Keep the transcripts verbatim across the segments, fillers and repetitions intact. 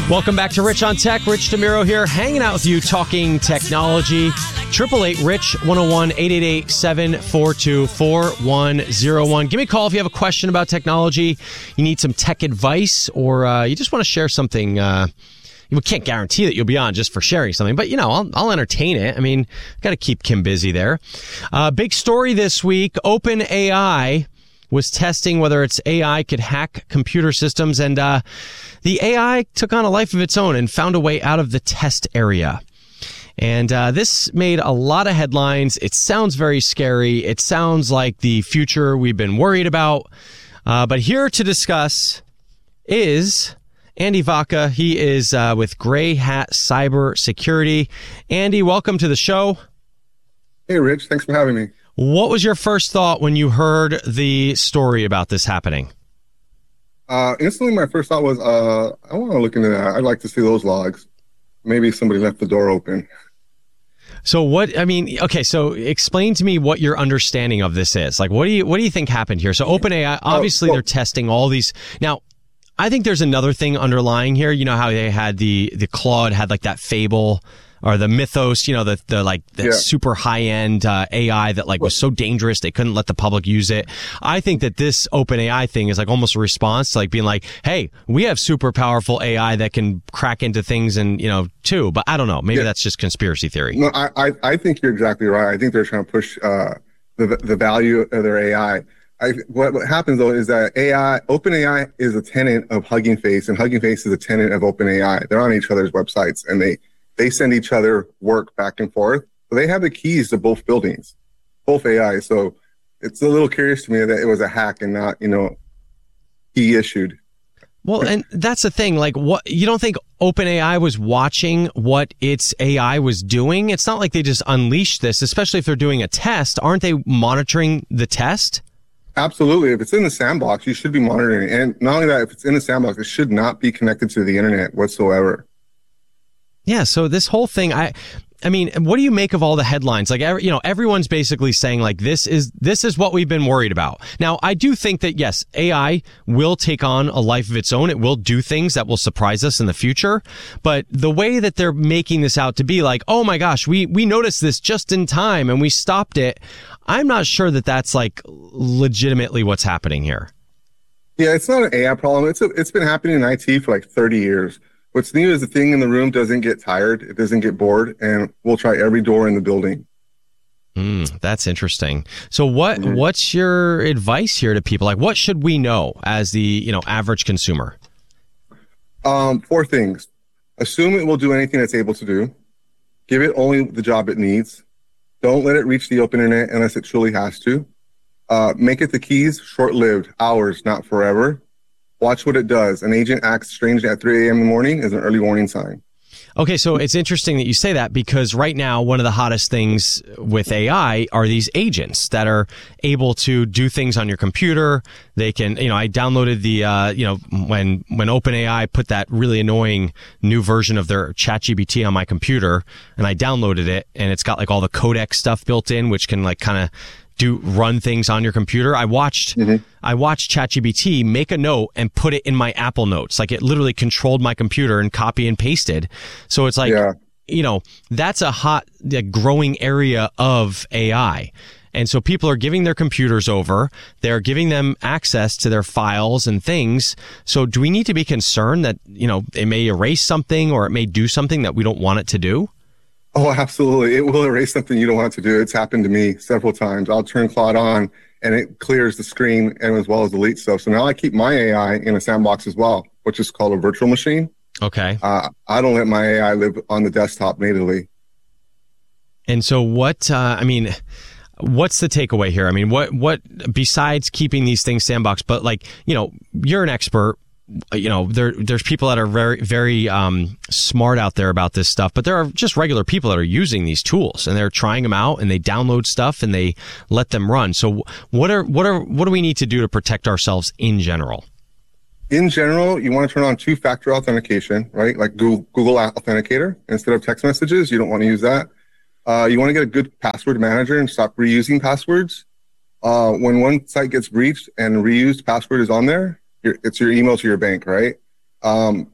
Welcome back to Rich on Tech. Rich DeMiro here, hanging out with you, talking technology. eight eight eight, Rich, one oh one, eight eight eight, seven four two, four one oh one. Give me a call if you have a question about technology, you need some tech advice, or uh, you just want to share something. Uh, we can't guarantee that you'll be on just for sharing something, but, you know, I'll, I'll entertain it. I mean, got to keep Kim busy there. Uh, big story this week, OpenAI was testing whether its A I could hack computer systems, and uh, the A I took on a life of its own and found a way out of the test area. And uh, this made a lot of headlines. It sounds very scary. It sounds like the future we've been worried about. Uh, but here to discuss is Andy Vaca. He is uh, with Gray Hat Cyber Security. Andy, welcome to the show. Hey, Rich. Thanks for having me. What was your first thought when you heard the story about this happening? Uh, instantly, my first thought was, uh, I want to look into that. I'd like to see those logs. Maybe somebody left the door open. So what, I mean, okay, so explain to me what your understanding of this is. Like, what do you, what do you think happened here? So OpenAI, obviously oh, well, they're testing all these. Now, I think there's another thing underlying here. You know how they had the, the Claude had like that Fable or the Mythos, you know, the, the like the yeah. super high end uh, A I that like was so dangerous they couldn't let the public use it. I think that this OpenAI thing is like almost a response to like being like, hey, we have super powerful A I that can crack into things and, you know, too. But I don't know. Maybe yeah. that's just conspiracy theory. No, I, I, I think you're exactly right. I think they're trying to push uh, the the value of their A I. I, what, what happens though is that A I, OpenAI is a tenant of Hugging Face, and Hugging Face is a tenant of OpenAI. They're on each other's websites, and they They send each other work back and forth. So they have the keys to both buildings, both A I. So it's a little curious to me that it was a hack and not, you know, key issued. Well, and that's the thing. Like, what, you don't think OpenAI was watching what its A I was doing? It's not like they just unleashed this, especially if they're doing a test. Aren't they monitoring the test? Absolutely. If it's in the sandbox, you should be monitoring it. And not only that, if it's in the sandbox, it should not be connected to the internet whatsoever. Yeah, so this whole thing, I, I mean, what do you make of all the headlines? Like, every, you know, everyone's basically saying like this is this is what we've been worried about. Now, I do think that yes, A I will take on a life of its own. It will do things that will surprise us in the future. But the way that they're making this out to be like, oh my gosh, we we noticed this just in time and we stopped it. I'm not sure that that's like legitimately what's happening here. Yeah, it's not an A I problem. It's a, it's been happening in I T for like thirty years. What's new is the thing in the room doesn't get tired, it doesn't get bored, and we'll try every door in the building. Mm, that's interesting. So what mm-hmm. what's your advice here to people? Like, what should we know as the, you know, average consumer? Um, four things. Assume it will do anything it's able to do. Give it only the job it needs. Don't let it reach the open internet unless it truly has to. Uh, make it the keys short-lived, hours, not forever. Watch what it does. An agent acts strangely at three a.m. in the morning is an early warning sign. Okay, so it's interesting that you say that because right now, one of the hottest things with A I are these agents that are able to do things on your computer. They can, you know, I downloaded the, uh, you know, when, when OpenAI put that really annoying new version of their ChatGPT on my computer, and I downloaded it, and it's got like all the codec stuff built in, which can like kind of do run things on your computer. I watched, mm-hmm. I watched ChatGPT make a note and put it in my Apple Notes. Like it literally controlled my computer and copy and pasted. So it's like, yeah. you know, that's a hot, a growing area of A I. And so people are giving their computers over. They're giving them access to their files and things. So do we need to be concerned that, you know, it may erase something or it may do something that we don't want it to do? Oh, absolutely. It will erase something you don't want to do. It's happened to me several times. I'll turn Claude on and it clears the screen and as well as delete stuff. So now I keep my A I in a sandbox as well, which is called a virtual machine. Okay. Uh, I don't let my A I live on the desktop natively. And so what, uh, I mean, what's the takeaway here? I mean, what, what, besides keeping these things sandbox, but like, you know, you're an expert. You know, there there's people that are very, very um, smart out there about this stuff, but there are just regular people that are using these tools and they're trying them out and they download stuff and they let them run. So what are what are what do we need to do to protect ourselves in general? In general, you want to turn on two-factor authentication, right? Like Google, Google Authenticator instead of text messages. You don't want to use that. Uh, you want to get a good password manager and stop reusing passwords. Uh, when one site gets breached and reused password is on there, Your, it's your email to your bank, right? Um,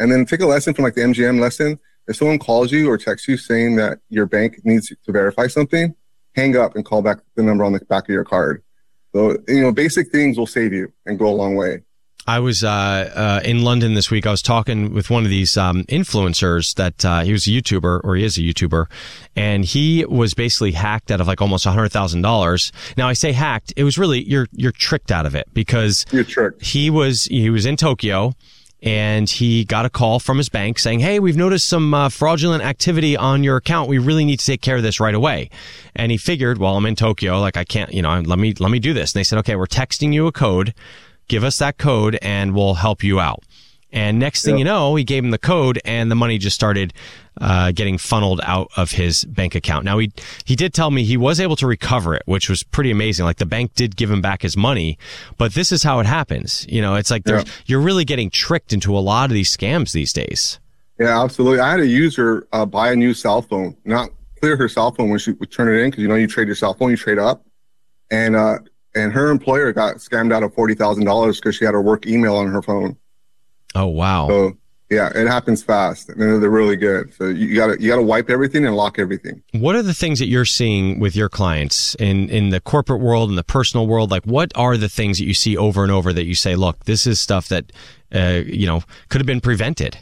And then take a lesson from like the M G M lesson. If someone calls you or texts you saying that your bank needs to verify something, hang up and call back the number on the back of your card. So, you know, basic things will save you and go a long way. I was uh, uh, in London this week. I was talking with one of these um, influencers that uh, he was a YouTuber, or he is a YouTuber, and he was basically hacked out of like almost one hundred thousand dollars. Now, I say hacked. It was really, you're you're tricked out of it because you're tricked. he was he was in Tokyo, and he got a call from his bank saying, hey, we've noticed some uh, fraudulent activity on your account. We really need to take care of this right away. And he figured, well, I'm in Tokyo. Like, I can't, you know, let me let me do this. And they said, okay, we're texting you a code. Give us that code and we'll help you out. And next thing yep. you know, he gave him the code and the money just started uh, getting funneled out of his bank account. Now, he he did tell me he was able to recover it, which was pretty amazing. Like, the bank did give him back his money, but this is how it happens. You know, it's like yep. you're really getting tricked into a lot of these scams these days. Yeah, absolutely. I had a user uh, buy a new cell phone, not clear her cell phone when she would turn it in, because, you know, you trade your cell phone, you trade up. And, uh, And her employer got scammed out of forty thousand dollars because she had her work email on her phone. Oh, wow. So, yeah, it happens fast. And they're really good. So you got to you got to wipe everything and lock everything. What are the things that you're seeing with your clients in, in the corporate world and the personal world? Like, what are the things that you see over and over that you say, look, this is stuff that, uh, you know, could have been prevented?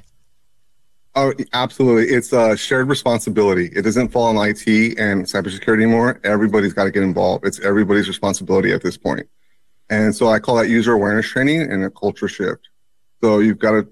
Oh, absolutely. It's a shared responsibility. It doesn't fall on I T and cybersecurity anymore. Everybody's got to get involved. It's everybody's responsibility at this point. And so I call that user awareness training and a culture shift. So you've got to,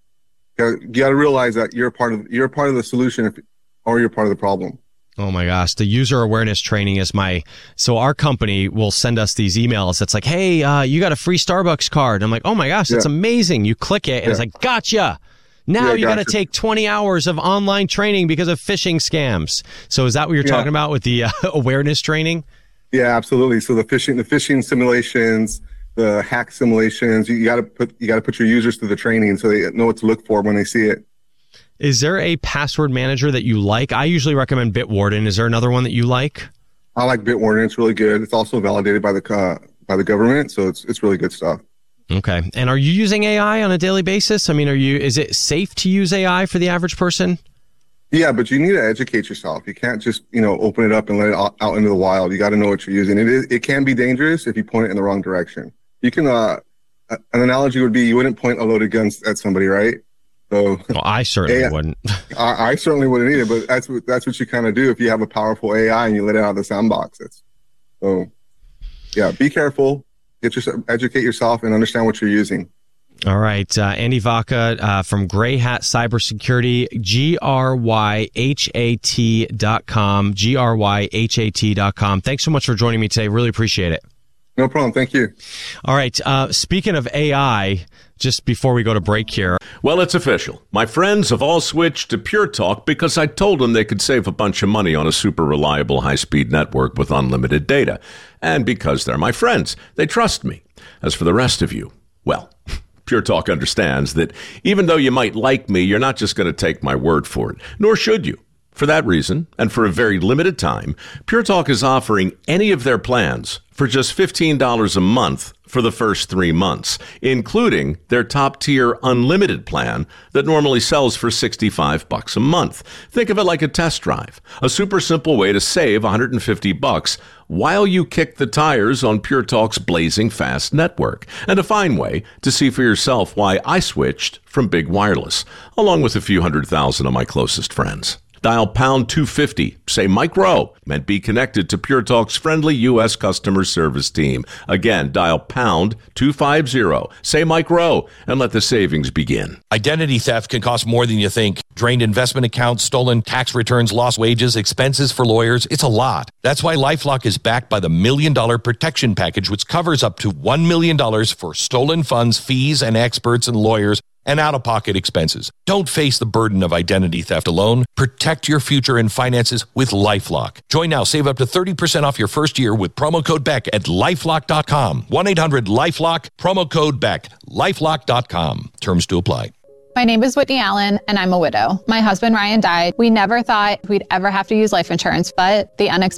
you got to realize that you're part of, you're part of the solution if, or you're part of the problem. Oh my gosh. The user awareness training is my, so our company will send us these emails that's like, hey, uh, you got a free Starbucks card. I'm like, oh my gosh, that's yeah. amazing. You click it and yeah. it's like, gotcha. Now yeah, you got to take twenty hours of online training because of phishing scams. So is that what you're yeah. talking about with the uh, awareness training? Yeah, absolutely. So the phishing, the phishing simulations, the hack simulations, you got to put you got to put your users through the training so they know what to look for when they see it. Is there a password manager that you like? I usually recommend Bitwarden. Is there another one that you like? I like Bitwarden. It's really good. It's also validated by the uh, by the government, so it's it's really good stuff. Okay. And are you using A I on a daily basis? I mean, are you, is it safe to use A I for the average person? Yeah, but you need to educate yourself. You can't just, you know, open it up and let it out, out into the wild. You got to know what you're using. It is, it can be dangerous if you point it in the wrong direction. You can, uh, an analogy would be you wouldn't point a loaded gun at somebody, right? So well, I certainly A I, wouldn't. I, I certainly wouldn't either, but that's what, that's what you kind of do if you have a powerful A I and you let it out of the sandbox. That's, so yeah, be careful. Get yourself, educate yourself and understand what you're using. All right. Uh, Andy Vaca uh, from Gray Hat Cybersecurity, G R Y H A T dot com, G R Y H A T dot com. Thanks so much for joining me today. Really appreciate it. No problem. Thank you. All right. Uh, speaking of A I, just before we go to break here. Well, it's official. My friends have all switched to Pure Talk because I told them they could save a bunch of money on a super reliable high-speed network with unlimited data. And because they're my friends, they trust me. As for the rest of you, well, Pure Talk understands that even though you might like me, you're not just going to take my word for it, nor should you. For that reason, and for a very limited time, Pure Talk is offering any of their plans for just fifteen dollars a month for the first three months, including their top-tier unlimited plan that normally sells for sixty-five bucks a month. Think of it like a test drive, a super simple way to save one hundred fifty bucks while you kick the tires on Pure Talk's blazing fast network, and a fine way to see for yourself why I switched from Big Wireless, along with a few hundred thousand of my closest friends. Dial pound two fifty, say Mike Rowe, and be connected to Pure Talk's friendly U S customer service team. Again, dial pound two fifty, say Mike Rowe, and let the savings begin. Identity theft can cost more than you think. Drained investment accounts, stolen tax returns, lost wages, expenses for lawyers. It's a lot. That's why LifeLock is backed by the Million Dollar Protection Package, which covers up to one million dollars for stolen funds, fees, and experts and lawyers, and out-of-pocket expenses. Don't face the burden of identity theft alone. Protect your future and finances with LifeLock. Join now. Save up to thirty percent off your first year with promo code Beck at lifelock dot com. one eight hundred lifelock, promo code Beck, lifelock dot com. Terms to apply. My name is Whitney Allen, and I'm a widow. My husband, Ryan, died. We never thought we'd ever have to use life insurance, but the unexpected happened.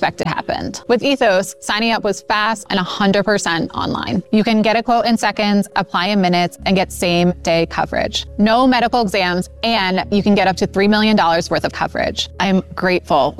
happened. With Ethos, signing up was fast and one hundred percent online. You can get a quote in seconds, apply in minutes, and get same-day coverage. No medical exams, and you can get up to three million dollars worth of coverage. I'm grateful